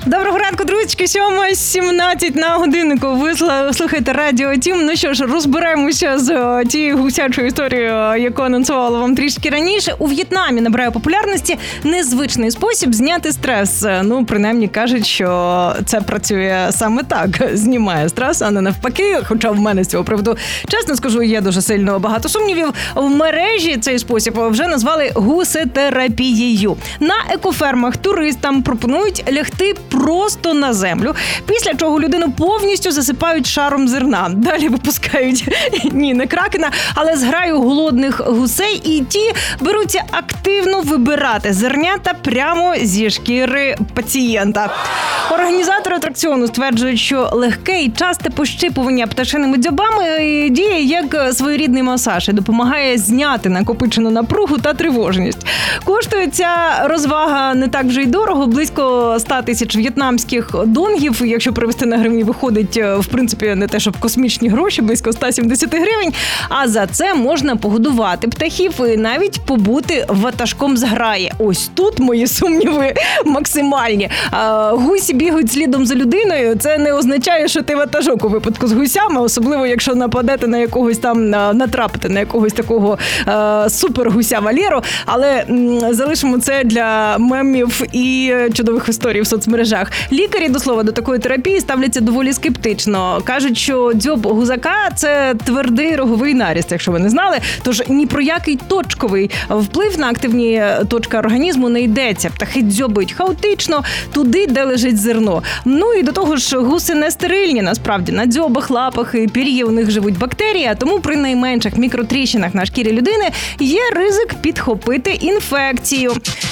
Доброго ранку, друзі, 7:17 на годиннику. Ви слухаєте Радіо Тім. Ну що ж, розберемося з тією гусячою історією, яку анонсувала вам трішки раніше. У В'єтнамі набирає популярності незвичний спосіб зняти стрес. Ну, принаймні кажуть, що це працює саме так. Знімає стрес, а не навпаки. Хоча в мене з цього приводу, чесно скажу, є дуже сильно багато сумнівів. В мережі цей спосіб вже назвали гусетерапією. На екофермах туристам пропонують лягти просто на землю, після чого людину повністю засипають шаром зерна. Далі випускають, не кракена, але зграю голодних гусей, і ті беруться активно вибирати зернята прямо зі шкіри пацієнта. Організатори атракціону стверджують, що легке і часте пощипування пташиними дзьобами діє як своєрідний масаж і допомагає зняти накопичену напругу та тривожність. Коштує ця розвага не так вже й дорого, близько 100 тисяч в'єтнамських донгів, якщо перевести на гривні, виходить, в принципі, не те, щоб космічні гроші, близько 170 гривень, а за це можна погодувати птахів і навіть побути ватажком зграї. Ось тут мої сумніви максимальні. Гусі бігають слідом за людиною, це не означає, що ти ватажок у випадку з гусями, особливо, якщо нападете на якогось там, натрапите на якогось такого супергуся Валєру, але залишимо це для мемів і чудових історій в соцмережах. Лікарі, до слова, до такої терапії ставляться доволі скептично. Кажуть, що дзьоб гузака – це твердий роговий наріст, якщо ви не знали. Тож ні про який точковий вплив на активні точки організму не йдеться. Птахи дзьобають хаотично туди, де лежить зерно. Ну і до того ж, гуси не стерильні, насправді. На дзьобах, лапах і пір'ї у них живуть бактерії, а тому при найменших мікротріщинах на шкірі людини є ризик підхопити інфекцію.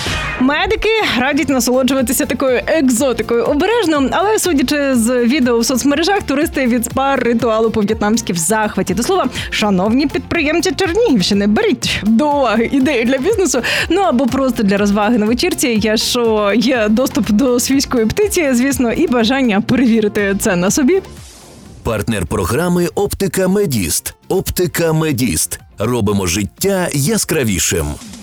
Медики радять насолоджуватися такою екзотикою обережно, але, судячи з відео в соцмережах, туристи від спа-ритуалу по-в'єтнамськи в захваті. До слова, шановні підприємці Чернігівщини, беріть до уваги ідеї для бізнесу, ну або просто для розваги на вечірці, якщо є доступ до свійської птиці, звісно, і бажання перевірити це на собі. Партнер програми «Оптика Медіст». «Оптика Медіст». Робимо життя яскравішим.